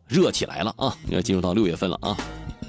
热起来了啊，要进入到6月份了啊。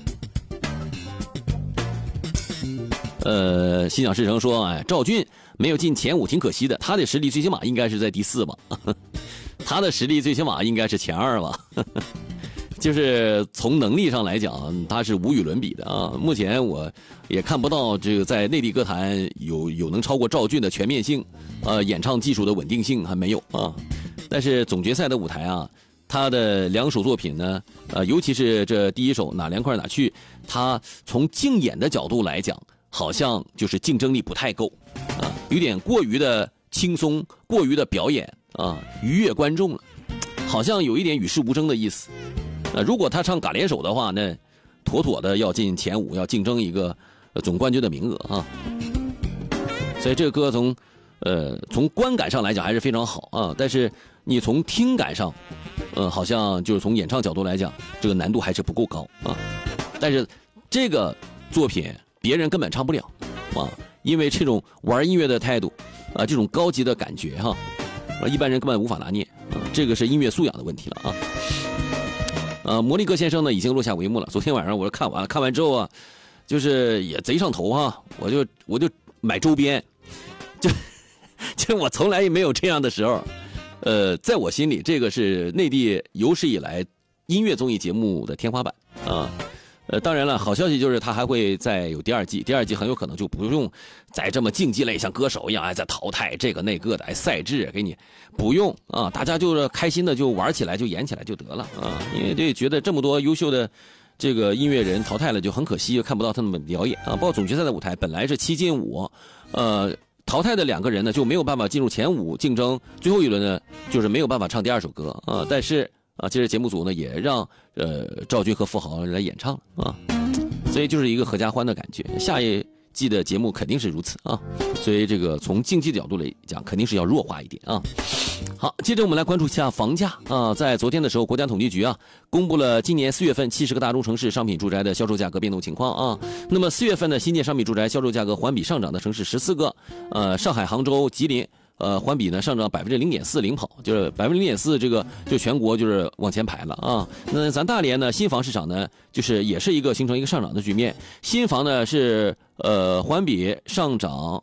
心想事成说，哎，赵俊没有进前5挺可惜的，他的实力最起码应该是在第4吧，他的实力最起码应该是前2吧，就是从能力上来讲，他是无与伦比的啊。目前我也看不到这个在内地歌坛有能超过赵俊的全面性，演唱技术的稳定性还没有啊。但是总决赛的舞台啊，他的2首作品呢，尤其是这第1首哪凉快哪去，他从竞演的角度来讲，好像就是竞争力不太够啊，有点过于的轻松，过于的表演啊，愉悦观众了，好像有一点与世无争的意思。如果他唱《嘎连手》的话，那妥妥的要进前5，要竞争一个总冠军的名额啊。所以这个歌从观感上来讲还是非常好啊，但是你从听感上，好像就是从演唱角度来讲，这个难度还是不够高啊。但是这个作品别人根本唱不了啊，因为这种玩音乐的态度啊，这种高级的感觉哈，一般人根本无法拿捏啊，这个是音乐素养的问题了啊。魔力哥先生呢已经落下帷幕了。昨天晚上我就看完了，看完之后啊，就是也贼上头哈，我就买周边，就我从来也没有这样的时候。在我心里，这个是内地有史以来音乐综艺节目的天花板啊。当然了，好消息就是它还会再有第2季，第2季很有可能就不用再这么竞技类，像歌手一样再淘汰这个那个的，赛制给你不用啊，大家就是开心的就玩起来，就演起来就得了啊。因为这觉得这么多优秀的这个音乐人淘汰了就很可惜，又看不到他们表演啊。包括总决赛的舞台本来是7进5，淘汰的2个人呢就没有办法进入前5竞争，最后一轮呢就是没有办法唱第2首歌啊。但是接着节目组呢也让赵军和富豪来演唱啊，所以就是一个合家欢的感觉。下一季的节目肯定是如此啊，所以这个从竞技的角度来讲，肯定是要弱化一点啊。好，接着我们来关注一下房价啊。在昨天的时候，国家统计局公布了今年4月份70个大中城市商品住宅的销售价格变动情况啊。那么4月份的新建商品住宅销售价格环比上涨的城市14个，上海、杭州、吉林。环比呢上涨0.4%领跑，就是0.4%，这个就全国就是往前排了啊。那咱大连呢，新房市场呢，就是也是形成一个上涨的局面。新房呢是环比上涨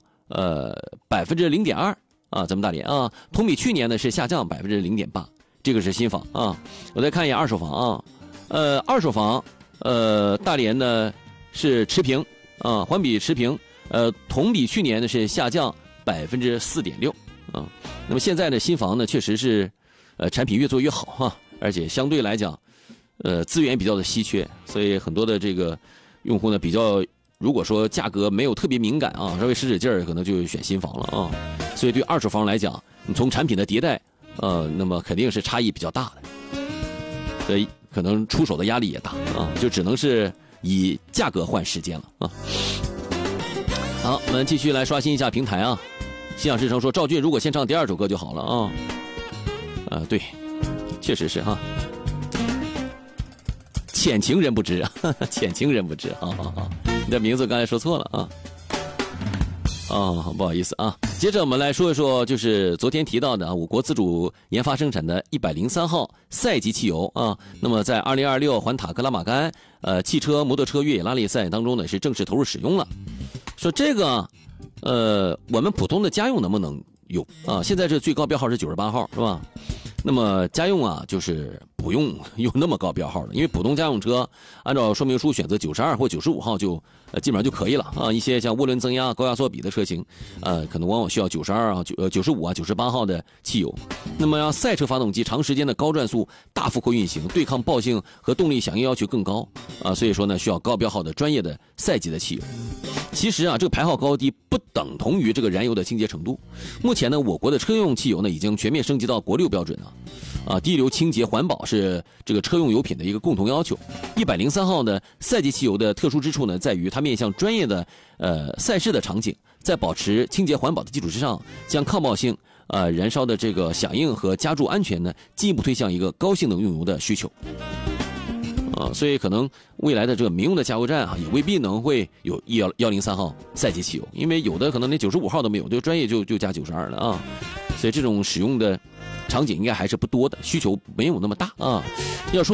0.2%啊，咱们大连啊，同比去年呢是下降0.8%，这个是新房啊。我再看一眼二手房啊，二手房大连呢是持平啊，环比持平，同比去年呢是下降4.6%。那么现在的新房呢，确实是，产品越做越好哈，而且相对来讲，资源比较的稀缺，所以很多的这个用户呢比较，如果说价格没有特别敏感啊，稍微使劲儿，可能就选新房了啊。所以对二手房来讲，你从产品的迭代，那么肯定是差异比较大的，所以可能出手的压力也大啊，就只能是以价格换时间了啊。好，我们继续来刷新一下平台啊。心想事成说，赵俊如果先唱第2首歌就好了啊。对，确实是哈。浅情人不知，浅情人不知，好，你的名字刚才说错了啊。不好意思啊。接着我们来说一说，就是昨天提到的我国自主研发生产的103号赛级汽油啊。那么在2026环塔克拉玛干汽车摩托车越野拉力赛当中呢，是正式投入使用了。说这个我们普通的家用能不能用啊？现在这最高标号是98号是吧？那么家用就是不用用那么高标号的，因为普通家用车按照说明书选择92或95号就基本上就可以了啊。一些像涡轮增压、高压缩比的车型，可能往往需要92、95、98号的汽油。那么让赛车发动机长时间的高转速、大负荷运行，对抗爆性和动力响应要求更高啊，所以说呢，需要高标号的专业的赛级的汽油。其实这个排号高低不等同于这个燃油的清洁程度。目前呢，我国的车用汽油呢已经全面升级到国6标准了。低硫、清洁、环保是这个车用油品的一个共同要求。103号的赛级汽油的特殊之处呢，在于它面向专业的赛事的场景，在保持清洁环保的基础之上，将抗爆性燃烧的这个响应和加注安全呢，进一步推向一个高性能用油的需求。所以可能未来的这个民用的加油站也未必能会有103号赛级汽油，因为有的可能连95号都没有，这个专业就加92了啊。所以这种使用的场景应该还是不多的，需求没有那么大啊。要说